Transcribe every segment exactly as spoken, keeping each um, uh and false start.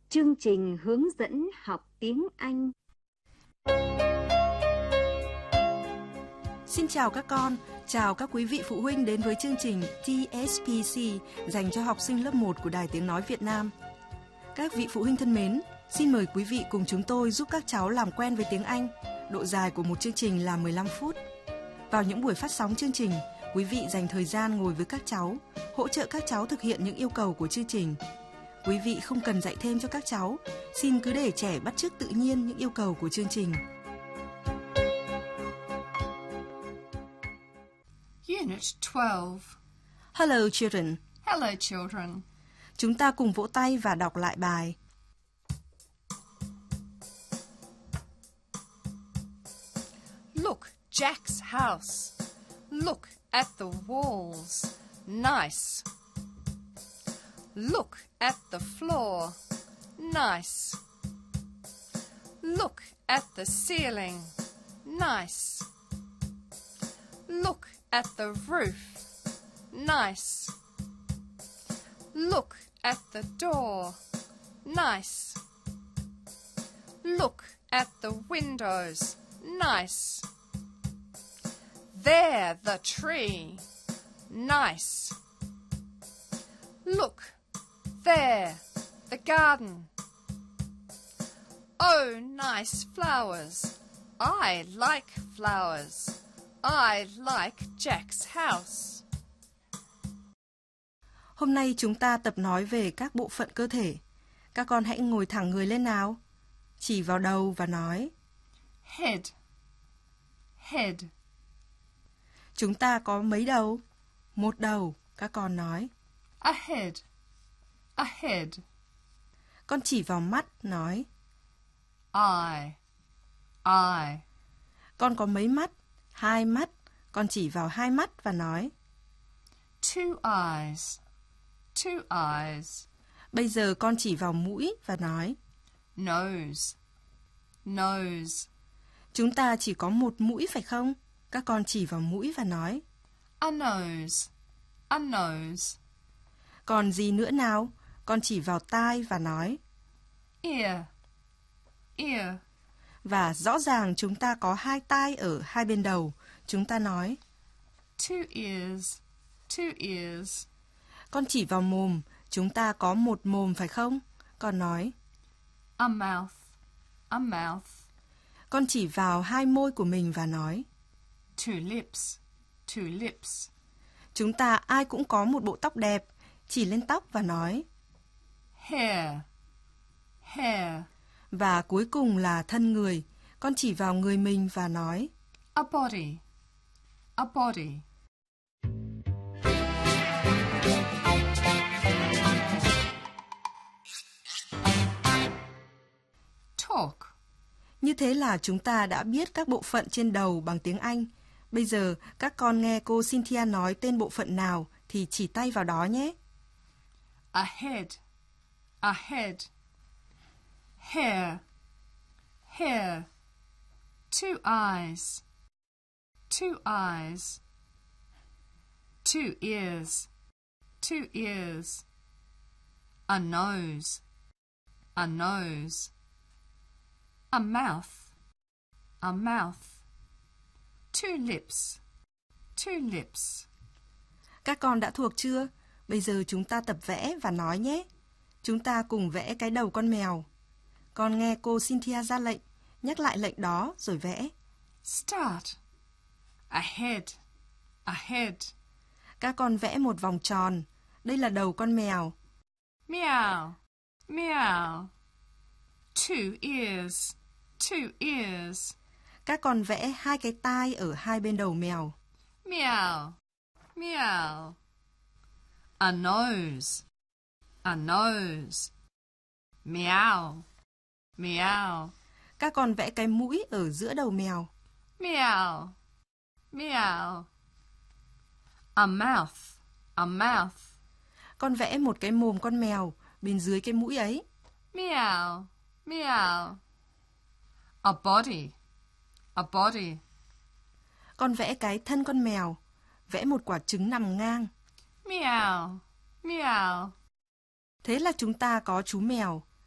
Chương trình hướng dẫn học tiếng Anh. Xin chào các con, chào các quý vị phụ huynh đến với chương trình tê ét pê xê dành cho học sinh lớp một của Đài Tiếng Nói Việt Nam. Các vị phụ huynh thân mến, xin mời quý vị cùng chúng tôi giúp các cháu làm quen với tiếng Anh. Độ dài của một chương trình là mười lăm phút. Vào những buổi phát sóng chương trình, quý vị dành thời gian ngồi với các cháu, hỗ trợ các cháu thực hiện những yêu cầu của chương trình. Quý vị không cần dạy thêm cho các cháu, xin cứ để trẻ bắt chước tự nhiên những yêu cầu của chương trình. Unit twelve. Hello children. Hello, children. Chúng ta cùng vỗ tay và đọc lại bài. Look, Jack's house. Look at the walls. Nice. Look at the floor. Nice. Look at the ceiling. Nice. Look at the roof. Nice. Look at the door. Nice. Look at the windows. Nice. There, the tree. Nice. Look, there, the garden. Oh, nice flowers. I like flowers. I like Jack's house. Hôm nay chúng ta tập nói về các bộ phận cơ thể. Các con hãy ngồi thẳng người lên nào. Chỉ vào đầu và nói Head. Head. Chúng ta có mấy đầu? Một đầu, các con nói. A head. A head. Con chỉ vào mắt, nói Eye. Eye. Con có mấy mắt? Hai mắt. Con chỉ vào hai mắt và nói Two eyes. Two eyes. Bây giờ con chỉ vào mũi và nói Nose. Nose. Chúng ta chỉ có một mũi phải không? Các con chỉ vào mũi và nói A nose. A nose. Còn gì nữa nào? Con chỉ vào tai và nói Ear. Ear. Và rõ ràng chúng ta có hai tai ở hai bên đầu. Chúng ta nói Two ears. Two ears. Con chỉ vào mồm. Chúng ta có một mồm phải không? Con nói A mouth. A mouth. Con chỉ vào hai môi của mình và nói Two lips. Two lips. Chúng ta ai cũng có một bộ tóc đẹp. Chỉ lên tóc và nói Hair. Hair. Và cuối cùng là thân người. Con chỉ vào người mình và nói A body. A body. Talk. Như thế là chúng ta đã biết các bộ phận trên đầu bằng tiếng Anh. Bây giờ các con nghe cô Cynthia nói tên bộ phận nào thì chỉ tay vào đó nhé. A head. A head. Hair. Hair. Two eyes. Two eyes. Two ears. Two ears. A nose. A nose. A mouth. A mouth. Two lips. Two lips. Các con đã thuộc chưa? Bây giờ chúng ta tập vẽ và nói nhé. Chúng ta cùng vẽ cái đầu con mèo. Con nghe cô Cynthia ra lệnh, nhắc lại lệnh đó rồi vẽ. Start. A head. A head. Các con vẽ một vòng tròn. Đây là đầu con mèo. Meow. Meow. Two ears. Two ears. Các con vẽ hai cái tai ở hai bên đầu mèo. Meow. Meow. A nose. A nose. Meow. Meow. Các con vẽ cái mũi ở giữa đầu mèo. Meow. Meow. A mouth. A mouth. Con vẽ một cái mồm con mèo bên dưới cái mũi ấy. Meow. Meow. A body. A body. Con vẽ cái thân con mèo, vẽ một quả trứng nằm ngang. Meow. Meow. Thế là chúng ta có chú mèo.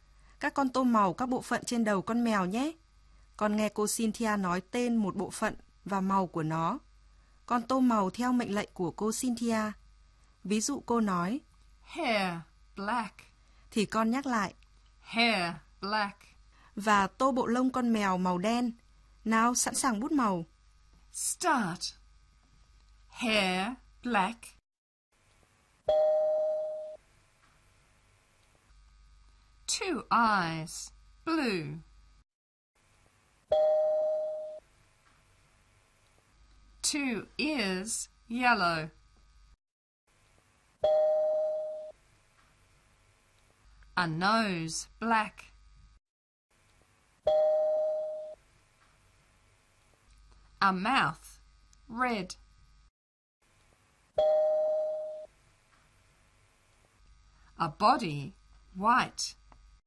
Các con tô màu các bộ phận trên đầu con mèo nhé. Con nghe cô Cynthia nói tên một bộ phận và màu của nó. Con tô màu theo mệnh lệnh của cô Cynthia. Ví dụ cô nói Hair, black. thì con nhắc lại Hair, black. và tô bộ lông con mèo màu đen. Nào, sẵn sàng bút màu. Start. Hair, black. Two eyes, blue. Two ears, yellow. A nose, black. A mouth, red. A body, white.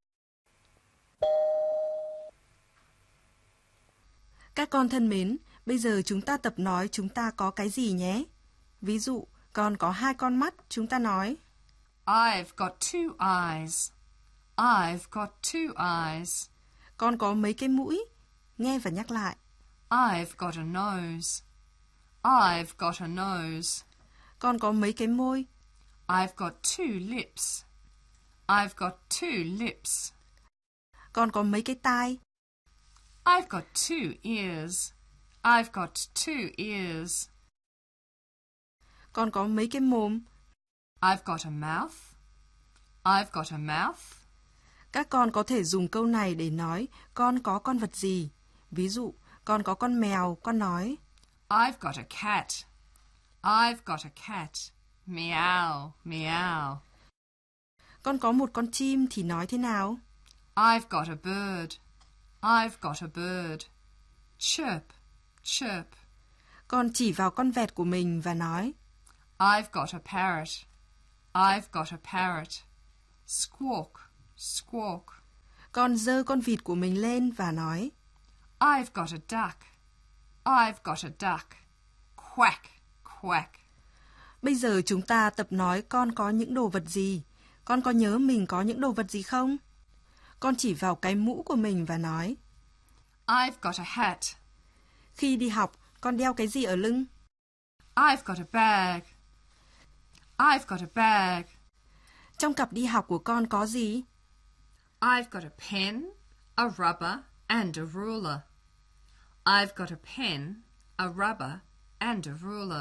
Các con thân mến, bây giờ chúng ta tập nói chúng ta có cái gì nhé. Ví dụ, con có hai con mắt, chúng ta nói I've got two eyes. I've got two eyes. con có mấy cái mũi. Nghe và nhắc lại. I've got a nose. I've got a nose. Con có mấy cái môi. I've got two lips. I've got two lips. Con có mấy cái tai. I've got two ears. I've got two ears. Con có mấy cái mồm. I've got a mouth. I've got a mouth. Các con có thể dùng câu này để nói con có con vật gì. Ví dụ, con có con mèo, con nói I've got a cat. I've got a cat. Meow, meow. con có một con chim thì nói thế nào? I've got a bird. I've got a bird. Chirp, chirp. Con chỉ vào con vẹt của mình và nói I've got a parrot. I've got a parrot. Squawk, squawk. Con giơ con vịt của mình lên và nói I've got a duck. I've got a duck. Quack, quack. Bây giờ chúng ta tập nói con có những đồ vật gì. Con có nhớ mình có những đồ vật gì không? Con chỉ vào cái mũ của mình và nói I've got a hat. Khi đi học, con đeo cái gì ở lưng? I've got a bag. I've got a bag. Trong cặp đi học của con có gì? I've got a pen, a rubber, and a ruler. I've got a pen, a rubber, and a ruler.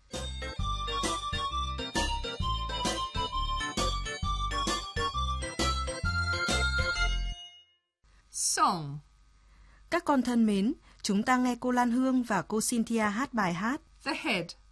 Song. Các con thân mến, chúng ta nghe cô Lan Hương và cô Cynthia hát bài hát The head.